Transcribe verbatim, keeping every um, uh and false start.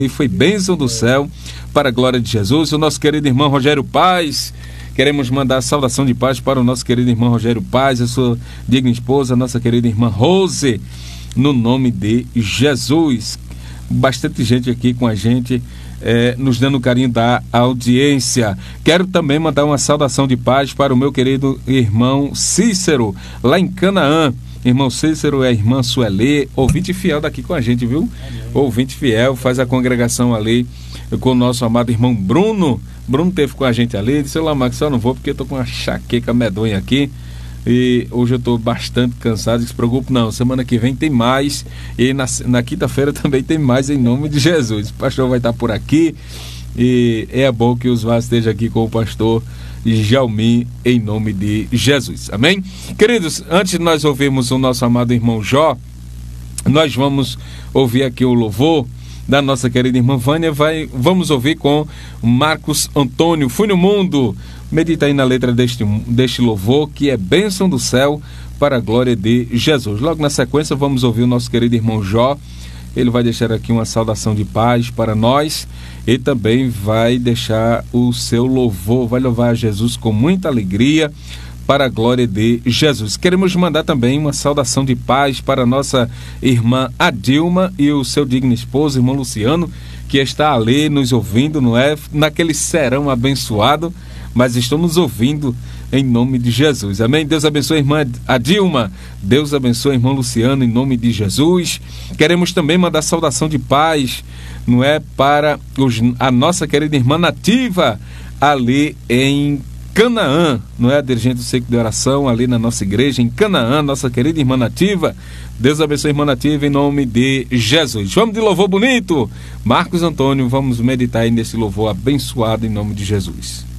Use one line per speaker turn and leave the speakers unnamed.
E foi bênção do céu, para a glória de Jesus. O nosso querido irmão Rogério Paz, queremos mandar a saudação de paz para o nosso querido irmão Rogério Paz, a sua digna esposa, a nossa querida irmã Rose, no nome de Jesus. Bastante gente aqui com a gente, é, nos dando o carinho da audiência. Quero também mandar uma saudação de paz para o meu querido irmão Cícero, lá em Canaã. Irmão Cícero é a irmã Sueli, ouvinte fiel daqui com a gente, viu? Amém. Ouvinte fiel, faz a congregação ali com o nosso amado irmão Bruno. Bruno esteve com a gente ali, disse: "Olá, Max, eu não vou porque eu tô com uma chaqueca medonha aqui e hoje eu tô bastante cansado." Não se preocupe não, semana que vem tem mais, e na, na quinta-feira também tem mais, em nome de Jesus. O pastor vai estar por aqui e é bom que os vasos estejam aqui com o pastor Jalmi, em nome de Jesus, amém? Queridos, antes de nós ouvirmos o nosso amado irmão Jó, nós vamos ouvir aqui o louvor da nossa querida irmã Vânia. Vai, vamos ouvir com Marcos Antônio. Fui no mundo. Medita aí na letra deste, deste louvor, que é bênção do céu, para a glória de Jesus. Logo na sequência vamos ouvir o nosso querido irmão Jó. Ele vai deixar aqui uma saudação de paz para nós e também vai deixar o seu louvor, vai louvar a Jesus com muita alegria, para a glória de Jesus. Queremos mandar também uma saudação de paz para a nossa irmã Adilma e o seu digno esposo, irmão Luciano, que está ali nos ouvindo, não é? Naquele serão abençoado, mas estão nos ouvindo em nome de Jesus, amém? Deus abençoe a irmã Adilma, Deus abençoe a irmã Luciano, em nome de Jesus. Queremos também mandar saudação de paz, não é? Para os, a nossa querida irmã Nativa, ali em Canaã, não é? A dirigente do Ciclo de Oração, ali na nossa igreja, em Canaã, nossa querida irmã Nativa. Deus abençoe a irmã Nativa, em nome de Jesus. Vamos de louvor bonito. Marcos Antônio, vamos meditar aí nesse louvor abençoado, em nome de Jesus.